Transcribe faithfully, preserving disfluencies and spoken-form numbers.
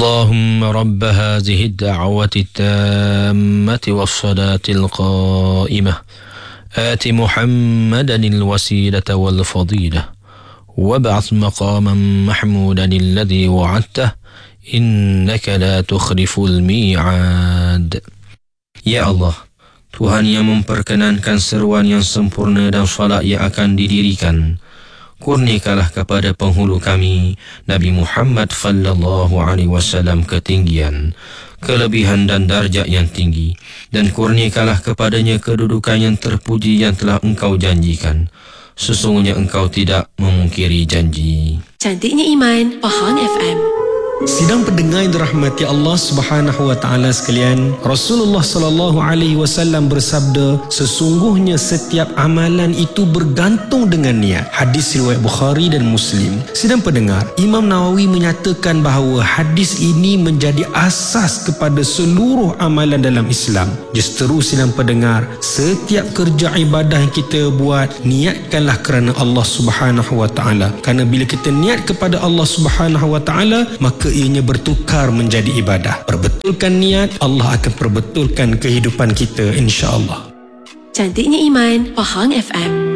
اللهم رب هذه الدعوة التامة والصلاة القائمة آت محمدا الوسيلة والفضيلة وابعث مقاما محمودا الذي وعدته إنك لا تخلف الميعاد. Ya Allah, Tuhan yang memperkenankan seruan yang sempurna dan salat yang akan didirikan, kurniakanlah kepada penghulu kami Nabi Muhammad sallallahu alaihi wasallam ketinggian, kelebihan dan darjat yang tinggi, dan kurniakanlah kepadanya kedudukan yang terpuji yang telah Engkau janjikan. Sesungguhnya Engkau tidak memungkiri janji. Cantiknya Iman, Pahang F M. Sidang pendengar yang dirahmati Allah Subhanahu wa taala sekalian, Rasulullah sallallahu alaihi wasallam bersabda, sesungguhnya setiap amalan itu bergantung dengan niat. Hadis riwayat Bukhari dan Muslim. Sidang pendengar, Imam Nawawi menyatakan bahawa hadis ini menjadi asas kepada seluruh amalan dalam Islam. Justeru sidang pendengar, setiap kerja ibadah yang kita buat, niatkanlah kerana Allah Subhanahu wa taala. Kerana bila kita niat kepada Allah Subhanahu wa taala, maka ianya bertukar menjadi ibadah. Perbetulkan niat, Allah akan perbetulkan kehidupan kita, insya-Allah. Cantiknya Iman, Pahang F M.